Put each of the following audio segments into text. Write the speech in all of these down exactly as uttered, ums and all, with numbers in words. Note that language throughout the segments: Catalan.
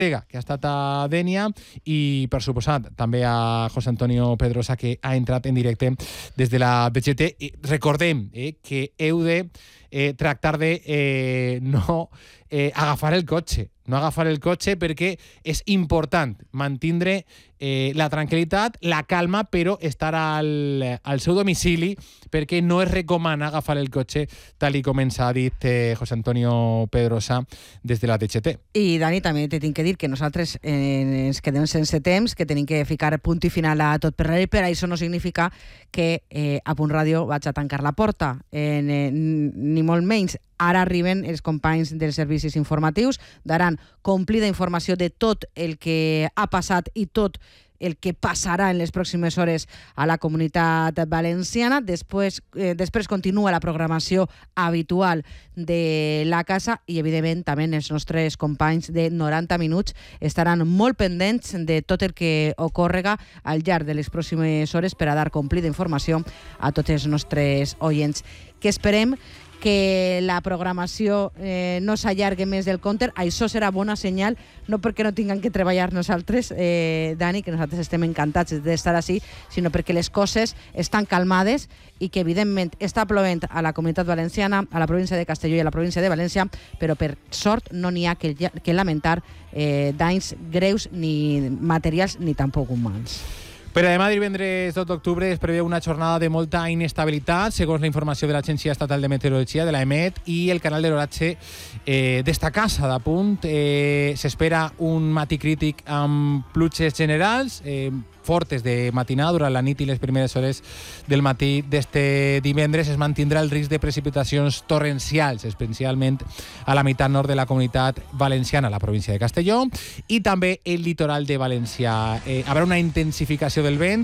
que ha estat a Dénia, i per suposat també a José Antonio Pedrosa, que ha entrat en directe des de la D G T. I recordem eh, que heu de eh, tractar de eh, no eh, agafar el cotxe, no agafar el cotxe perquè és important mantindre eh, la tranquil·litat, la calma, però estar al, al seu domicili, perquè no es recomana agafar el cotxe, tal i com ens ha dit eh, José Antonio Pedrosa des de la D G T. I Dani, també t'he de dir que nosaltres eh, ens quedem sense temps, que tenim que ficar punt i final a tot per res, però això no significa que eh, a Punt Ràdio vaig a tancar la porta, eh, ni molt menys. Ara arriben els companys dels servicis informatius, daran complida informació de tot el que ha passat i tot el que passarà en les pròximes hores a la Comunitat Valenciana. Després, eh, després continua la programació habitual de la casa i, evidentment, també els nostres companys de noranta minuts estaran molt pendents de tot el que ocorrega al llarg de les pròximes hores per a dar complida informació a tots els nostres oients, que esperem que la programació eh, no s'allargue més del compte. Això serà bona senyal, no perquè no tinguem que treballar nosaltres, eh, Dani, que nosaltres estem encantats d'estar així, sinó perquè les coses estan calmades i que, evidentment, està plovent a la Comunitat Valenciana, a la província de Castelló i a la província de València, però per sort no n'hi ha que, que lamentar eh, danys greus ni materials ni tampoc humans. Per a demà, divendres dos d'octubre, es preveu una jornada de molta inestabilitat, segons la informació de l'Agència Estatal de Meteorologia, de la EMET, i el canal de l'oratge eh, d'esta casa, d'apunt. Eh, S'espera un matí crític amb pluges generals, eh, fortes de matinada durant la nit i les primeres hores del matí d'este divendres. Es mantindrà el risc de precipitacions torrencials, especialment a la meitat nord de la Comunitat Valenciana, a la província de Castelló, i també el litoral de València. Eh, haurà una intensificació del vent.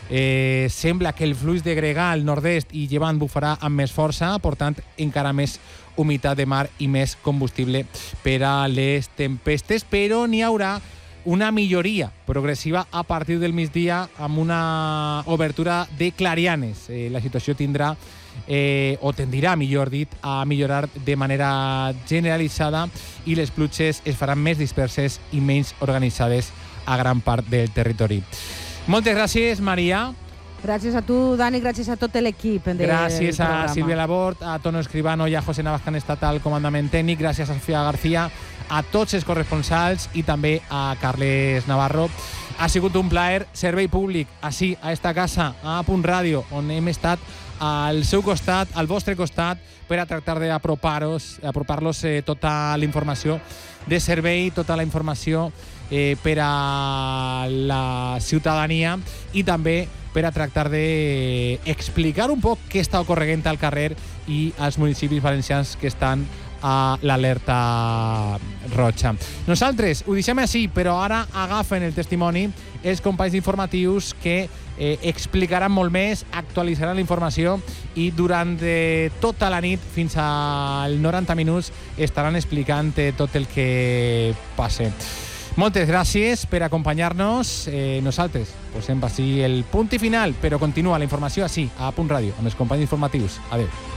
Eh, sembla que el flux de gregal nord-est i llevant bufarà amb més força, portant encara més humitat de mar i més combustible per a les tempestes, però n'hi haurà una milloria progressiva a partir del migdia amb una obertura de clarianes. Eh, la situació tindrà, eh, o tendirà, millor dit, a millorar de manera generalitzada i les pluges es faran més disperses i menys organitzades a gran part del territori. Moltes gràcies, Maria. Gràcies a tu, Dani, gràcies a tot l'equip del programa. Gràcies a Sílvia Labort, a Tono Escribano i a José Navas, que han estat al comandament tècnic. Gràcies a Sofia García, a tots els corresponsals i també a Carles Navarro. Ha sigut un plaer. Servei públic, així, a esta casa, a Punt Ràdio, on hem estat al seu costat, al vostre costat, per a tractar d'apropar-los apropar-los eh, tota la informació de servei, tota la informació eh, per a la ciutadania i també per a tractar d'explicar un poc què està ocorrent al carrer i als municipis valencians que estan a l'alerta roja. Nosaltres ho deixem així, però ara agafen el testimoni els companys informatius que eh, explicaran molt més, actualitzaran la informació i durant eh, tota la nit fins als noranta minuts estaran explicant eh, tot el que passe. Moltes gràcies per acompanyar-nos. Eh, nosaltres posem així el punt i final, però continua la informació així, a Punt Ràdio, amb els companys informatius. Adéu.